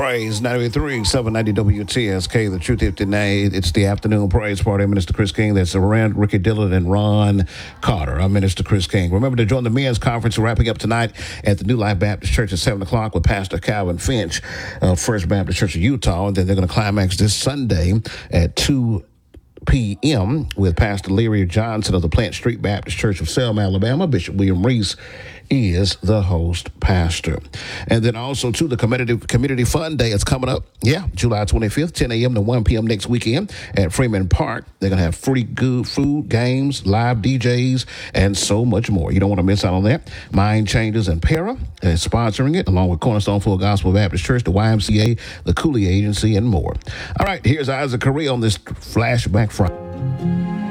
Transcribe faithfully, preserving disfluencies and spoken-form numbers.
Praise ninety-three, seven ninety W T S K, the Truth fifty-nine. It's the afternoon praise party. I'm Minister Chris King. That's around Ricky Dillon and Ron Carter. I'm Minister Chris King. Remember to join the men's conference wrapping up tonight at the New Life Baptist Church at seven o'clock with Pastor Calvin Finch of First Baptist Church of Utah. And then they're going to climax this Sunday at two p.m. with Pastor Leary Johnson of the Plant Street Baptist Church of Selma, Alabama. Bishop William Reese is the host pastor. And then also, to the Community Community Fun Day is coming up. Yeah, July twenty-fifth, ten a.m. to one p.m. next weekend at Freeman Park. They're going to have free good food, games, live D Js, and so much more. You don't want to miss out on that. Mind Changers and Para is sponsoring it, along with Cornerstone Full Gospel Baptist Church, the Y M C A, the Cooley Agency, and more. All right, here's Isaac Correa on this Flashback Friday.